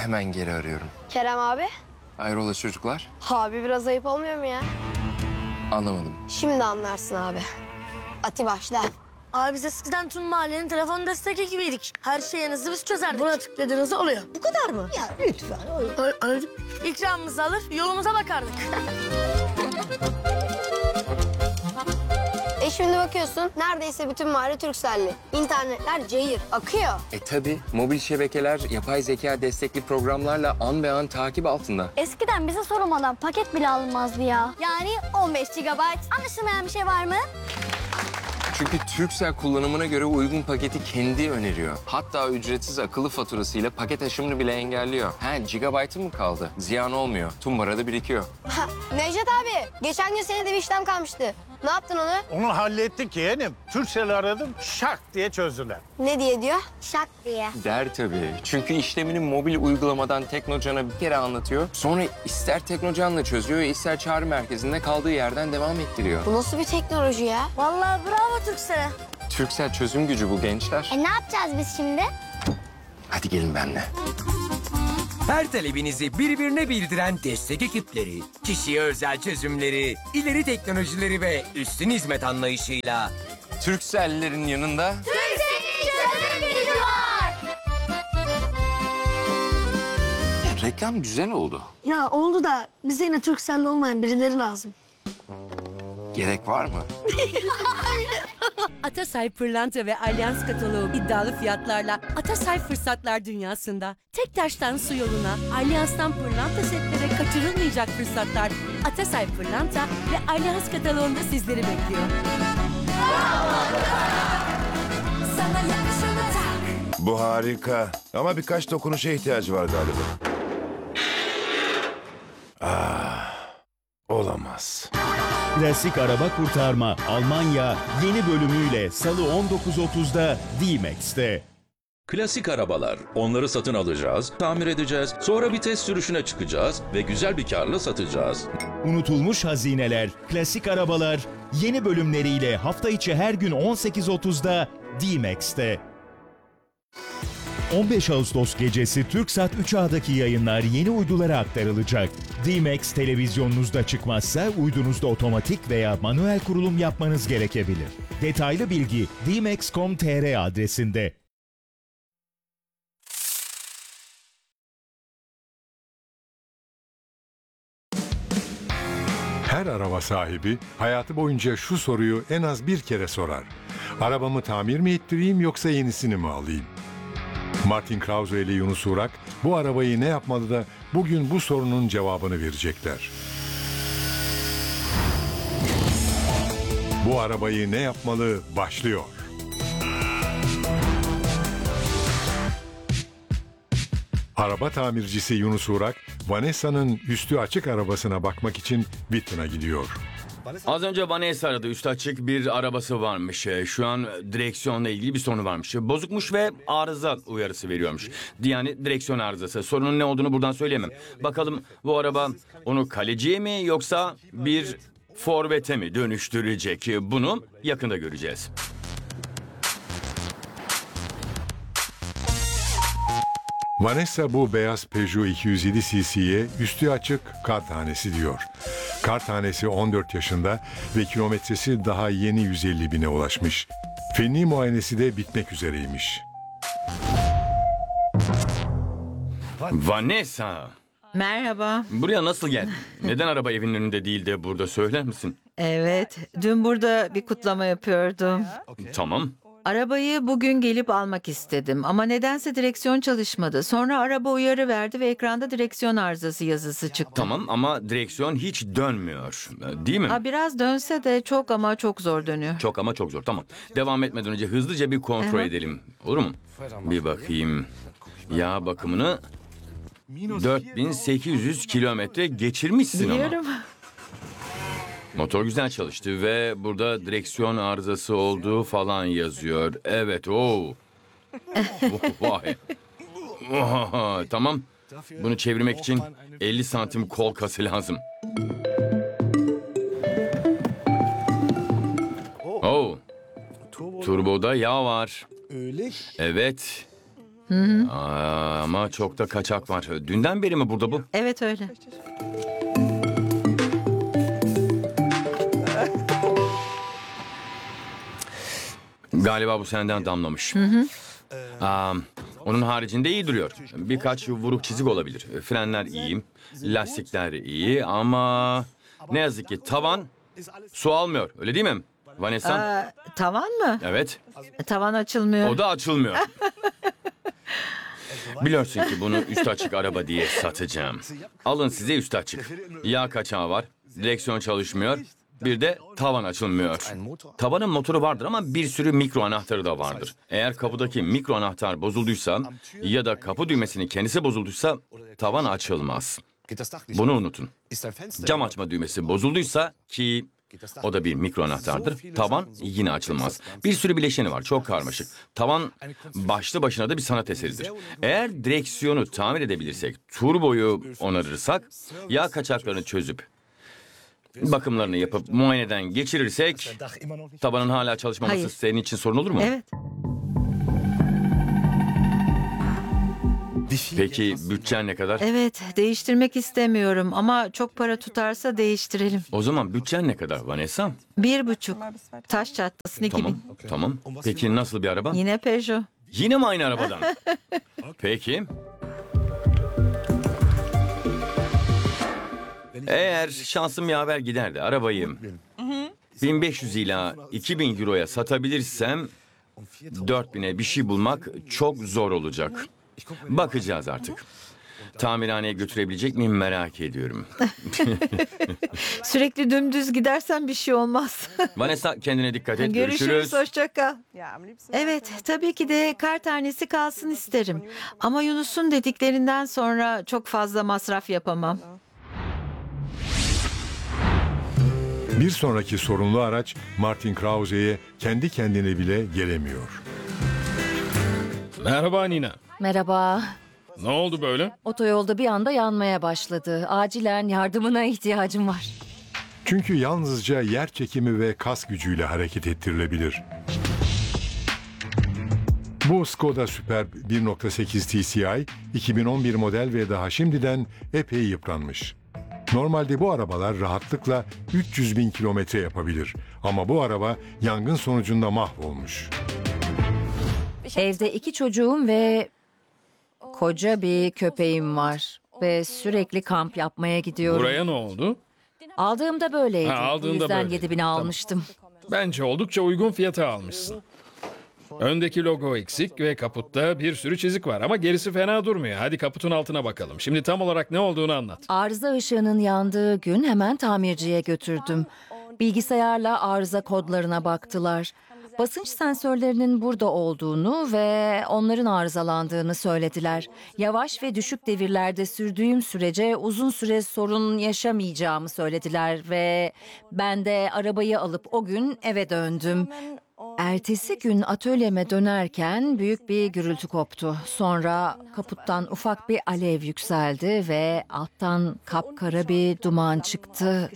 hemen geri arıyorum. Kerem abi. Hayrola çocuklar? Abi biraz ayıp olmuyor mu ya? Anlamadım. Şimdi anlarsın abi. Ati başla. Abi biz eskiden tüm mahallenin telefon destek ekibiydik. Her şeyinizi biz çözerdik. Buna tıkladığınızda oluyor. Bu kadar mı? Ya lütfen. Anladım. İkramımızı alır, yolumuza bakardık. Şimdi bakıyorsun neredeyse bütün mahalle Turkcell'li. İnternetler cayır, akıyor. Tabii mobil şebekeler yapay zeka destekli programlarla an be an takip altında. Eskiden bize sorulmadan paket bile alınmazdı ya. Yani 15 GB. Anlaşılmayan bir şey var mı? Çünkü Turkcell kullanımına göre uygun paketi kendi öneriyor. Hatta ücretsiz akıllı faturasıyla paket aşımını bile engelliyor. Gigabaytı mı kaldı? Ziyan olmuyor. Tüm parada birikiyor. Ha, Necdet abi, geçen gün senin de bir işlem kalmıştı. Ne yaptın onu? Onu hallettik yeğenim. Turkcell'i aradım, şak diye çözdüler. Ne diye diyor? Şak diye. Der tabii. Çünkü işlemini mobil uygulamadan Teknocan'a bir kere anlatıyor. Sonra ister Teknocan'la çözüyor, ister çağrı merkezinde kaldığı yerden devam ettiriyor. Bu nasıl bir teknoloji ya? Vallahi bravo Türksel'e. Turkcell çözüm gücü bu gençler. Ne yapacağız biz şimdi? Hadi gelin benimle. Her talebinizi birbirine bildiren destek ekipleri, kişiye özel çözümleri, ileri teknolojileri ve üstün hizmet anlayışıyla Turkcell'lerin yanında reklam güzel oldu. Ya oldu da bize yine Turkcell'li olmayan birileri lazım. Gerek var mı? Atasay Pırlanta ve Alyans kataloğu iddialı fiyatlarla Atasay Fırsatlar Dünyası'nda tek taştan su yoluna, Alyans'tan pırlanta setlere kaçırılmayacak fırsatlar Atasay Pırlanta ve Alyans kataloğunda sizleri bekliyor. Bu harika. Ama birkaç dokunuşa ihtiyacı var galiba. Olamaz. Klasik Araba Kurtarma Almanya yeni bölümüyle Salı 19.30'da D-Max'te. Klasik arabalar. Onları satın alacağız, tamir edeceğiz, sonra bir test sürüşüne çıkacağız ve güzel bir karla satacağız. Unutulmuş hazineler, klasik arabalar yeni bölümleriyle hafta içi her gün 18.30'da D-Max'te. 15 Ağustos gecesi Turksat 3A'daki yayınlar yeni uydulara aktarılacak. D-Max televizyonunuzda çıkmazsa uydunuzda otomatik veya manuel kurulum yapmanız gerekebilir. Detaylı bilgi dmax.com.tr adresinde. Her araba sahibi hayatı boyunca şu soruyu en az bir kere sorar. Arabamı tamir mi ettireyim yoksa yenisini mi alayım? Martin Krause ile Yunus Uğrak bu arabayı ne yapmalı da bugün bu sorunun cevabını verecekler. Bu arabayı ne yapmalı başlıyor. Araba tamircisi Yunus Uğrak, Vanessa'nın üstü açık arabasına bakmak için Witten'a gidiyor. Az önce Vanessa aradı. Üstü açık bir arabası varmış. Şu an direksiyonla ilgili bir sorunu varmış. Bozukmuş ve arıza uyarısı veriyormuş. Yani direksiyon arızası. Sorunun ne olduğunu buradan söyleyemem. Bakalım bu araba onu kaleciye mi yoksa bir forvete mi dönüştürecek? Bunu yakında göreceğiz. Vanessa bu beyaz Peugeot 207 cc'ye üstü açık kar tanesi diyor. Kar tanesi 14 yaşında ve kilometresi daha yeni 150 bine ulaşmış. Fenli muayenesi de bitmek üzereymiş. Vanessa! Merhaba. Buraya nasıl geldin? Neden araba evinin önünde değil de burada söyler misin? Evet, dün burada bir kutlama yapıyordum. Tamam. Arabayı bugün gelip almak istedim ama nedense direksiyon çalışmadı. Sonra araba uyarı verdi ve ekranda direksiyon arızası yazısı çıktı. Tamam ama direksiyon hiç dönmüyor. Değil mi? Biraz dönse de çok ama çok zor dönüyor. Çok ama çok zor. Tamam. Devam etmeden önce hızlıca bir kontrol edelim. Olur mu? Bir bakayım. Yağ bakımını 4800 kilometre geçirmişsin Biliyorum. ama. Motor güzel çalıştı ve burada direksiyon arızası olduğu falan yazıyor. Evet, Vay. Tamam. Bunu çevirmek için 50 santim kol kası lazım. Turboda yağ var. Evet. Ama çok da kaçak var. Dünden beri mi burada bu? Evet öyle. Galiba bu senden damlamış. Onun haricinde iyi duruyor. Birkaç vuruk çizik olabilir. Frenler iyi, lastikler iyi ama ne yazık ki tavan su almıyor. Öyle değil mi Vanessa? Tavan mı? Evet. Tavan açılmıyor. O da açılmıyor. Biliyorsun ki bunu üstü açık araba diye satacağım. Alın size üstü açık. Yağ kaçağı var, direksiyon çalışmıyor. Bir de tavan açılmıyor. Tavanın motoru vardır ama bir sürü mikro anahtarı da vardır. Eğer kapıdaki mikro anahtar bozulduysa ya da kapı düğmesinin kendisi bozulduysa tavan açılmaz. Bunu unutun. Cam açma düğmesi bozulduysa ki o da bir mikro anahtardır. Tavan yine açılmaz. Bir sürü bileşeni var. Çok karmaşık. Tavan başlı başına da bir sanat eseridir. Eğer direksiyonu tamir edebilirsek, turboyu onarırsak, yağ kaçaklarını çözüp bakımlarını yapıp muayeneden geçirirsek tabanın hala çalışmaması Hayır. senin için sorun olur mu? Evet. Peki bütçen ne kadar? Evet, değiştirmek istemiyorum ama çok para tutarsa değiştirelim. O zaman bütçen ne kadar Vanessa? 1,5. Taş çatlasın 2000. Tamam, tamam. Peki nasıl bir araba? Yine Peugeot. Yine mi aynı arabadan? Peki. Eğer şansım yaver gider de arabayı 1500 ila 2000 euroya satabilirsem 4000'e bir şey bulmak çok zor olacak. Bakacağız artık. Tamirhaneye götürebilecek miyim merak ediyorum. Sürekli dümdüz gidersen bir şey olmaz. Vanessa kendine dikkat et. Görüşürüz, hoşça kal. Evet, tabii ki de kar tanesi kalsın isterim. Ama Yunus'un dediklerinden sonra çok fazla masraf yapamam. Bir sonraki sorunlu araç Martin Krause'ye kendi kendine bile gelemiyor. Merhaba Nina. Merhaba. Ne oldu böyle? Otoyolda bir anda yanmaya başladı. Acilen yardımına ihtiyacım var. Çünkü yalnızca yer çekimi ve kas gücüyle hareket ettirilebilir. Bu Skoda Superb 1.8 TSI 2011 model ve daha şimdiden epey yıpranmış. Normalde bu arabalar rahatlıkla 300 bin kilometre yapabilir. Ama bu araba yangın sonucunda mahvolmuş. Evde 2 çocuğum ve koca bir köpeğim var. Ve sürekli kamp yapmaya gidiyorum. Buraya ne oldu? Aldığımda böyleydi. Ha, aldığında Bu yüzden böyleydi. 7.000'e almıştım. Bence oldukça uygun fiyata almışsın. Öndeki logo eksik ve kaputta bir sürü çizik var ama gerisi fena durmuyor. Hadi kaputun altına bakalım. Şimdi tam olarak ne olduğunu anlat. Arıza ışığının yandığı gün hemen tamirciye götürdüm. Bilgisayarla arıza kodlarına baktılar. Basınç sensörlerinin burada olduğunu ve onların arızalandığını söylediler. Yavaş ve düşük devirlerde sürdüğüm sürece uzun süre sorun yaşamayacağımı söylediler ve ben de arabayı alıp o gün eve döndüm. Ertesi gün atölyeme dönerken büyük bir gürültü koptu. Sonra kaputtan ufak bir alev yükseldi ve alttan kapkara bir duman çıktı.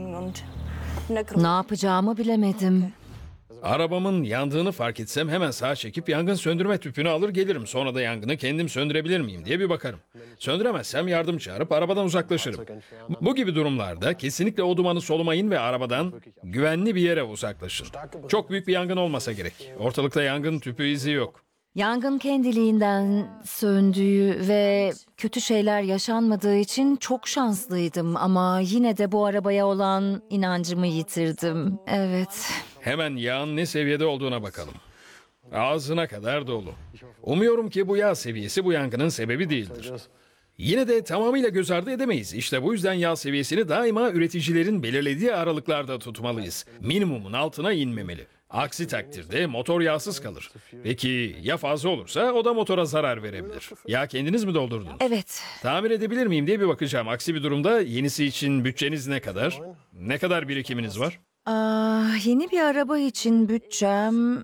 Ne yapacağımı bilemedim. Arabamın yandığını fark etsem hemen sağa çekip yangın söndürme tüpünü alır gelirim. Sonra da yangını kendim söndürebilir miyim diye bir bakarım. Söndüremezsem yardım çağırıp arabadan uzaklaşırım. Bu gibi durumlarda kesinlikle o dumanı solumayın ve arabadan güvenli bir yere uzaklaşın. Çok büyük bir yangın olmasa gerek. Ortalıkta yangın tüpü izi yok. Yangın kendiliğinden söndüğü ve kötü şeyler yaşanmadığı için çok şanslıydım ama yine de bu arabaya olan inancımı yitirdim. Evet. Hemen yağın ne seviyede olduğuna bakalım. Ağzına kadar dolu. Umuyorum ki bu yağ seviyesi bu yangının sebebi değildir. Yine de tamamıyla göz ardı edemeyiz. İşte bu yüzden yağ seviyesini daima üreticilerin belirlediği aralıklarda tutmalıyız. Minimumun altına inmemeli. Aksi takdirde motor yağsız kalır. Peki ya fazla olursa o da motora zarar verebilir. Yağ kendiniz mi doldurdunuz? Evet. Tamir edebilir miyim diye bir bakacağım. Aksi bir durumda yenisi için bütçeniz ne kadar? Ne kadar birikiminiz var? Yeni bir araba için bütçem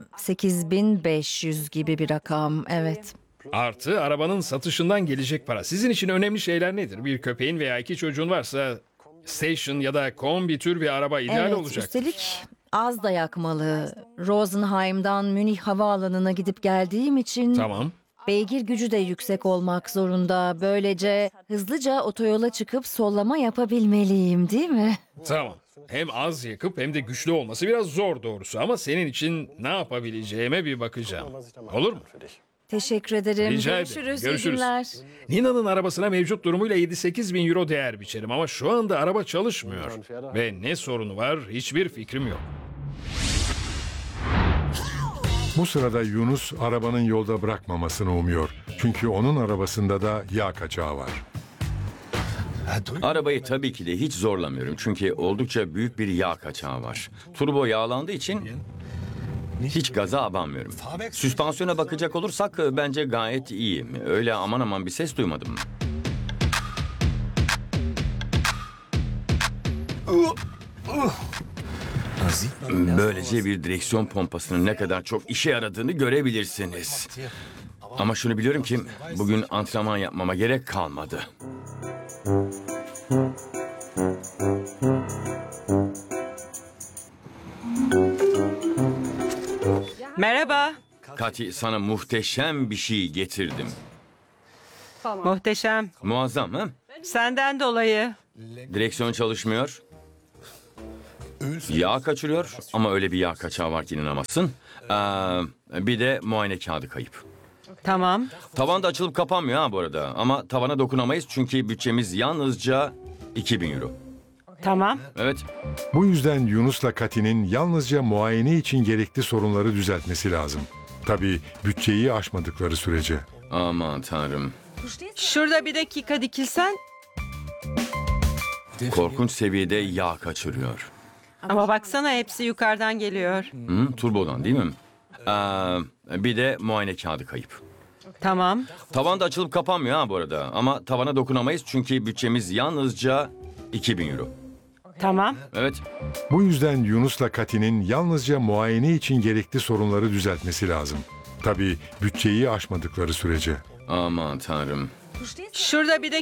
8.500 gibi bir rakam. Evet. Artı arabanın satışından gelecek para. Sizin için önemli şeyler nedir? Bir köpeğin veya 2 çocuğun varsa station ya da kombi tür bir araba ideal Evet, olacak. üstelik az da yakmalı. Rosenheim'dan Münih havaalanına gidip geldiğim için Tamam. Beygir gücü de yüksek olmak zorunda. Böylece hızlıca otoyola çıkıp sollama yapabilmeliyim, değil mi? Tamam. Hem az yakıp hem de güçlü olması biraz zor doğrusu. Ama senin için ne yapabileceğime bir bakacağım. Olur mu? Teşekkür ederim. Rica ederim. Görüşürüz. İyi Görüşürüz. günler. Nina'nın arabasına mevcut durumuyla 7-8 bin euro değer biçerim. Ama şu anda araba çalışmıyor. Ve ne sorunu var hiçbir fikrim yok. Bu sırada Yunus arabanın yolda bırakmamasını umuyor. Çünkü onun arabasında da yağ kaçağı var. Arabayı tabii ki de hiç zorlamıyorum. Çünkü oldukça büyük bir yağ kaçağı var. Turbo yağlandığı için hiç gaza abanmıyorum. Süspansiyona bakacak olursak bence gayet iyi. Öyle aman aman bir ses duymadım. Böylece bir direksiyon pompasının ne kadar çok işe yaradığını görebilirsiniz. Ama şunu biliyorum ki bugün antrenman yapmama gerek kalmadı. Merhaba. Kati, sana muhteşem bir şey getirdim. Muhteşem. Muazzam ha? Senden dolayı. Direksiyon çalışmıyor. Yağ kaçırıyor ama öyle bir yağ kaçağı var ki inanamazsın. Bir de muayene kağıdı kayıp. Tamam. Tavan da açılıp kapanmıyor ha bu arada. Ama tavana dokunamayız çünkü bütçemiz yalnızca 2000 euro. Tamam. Evet. Bu yüzden Yunus'la Kati'nin yalnızca muayene için gerekli sorunları düzeltmesi lazım. Tabii bütçeyi aşmadıkları sürece. Aman tanrım. Şurada bir dakika dikilsen. Korkunç seviyede yağ kaçırıyor. Ama baksana hepsi yukarıdan geliyor. Turbodan değil mi? Bir de muayene kağıdı kayıp. Tamam. Tavan da açılıp kapanmıyor ha bu arada. Ama tavana dokunamayız çünkü bütçemiz yalnızca 2000 euro. Tamam. Evet. Bu yüzden Yunus'la Kati'nin yalnızca muayene için gerekli sorunları düzeltmesi lazım. Tabii bütçeyi aşmadıkları sürece. Aman tanrım. Şurada bir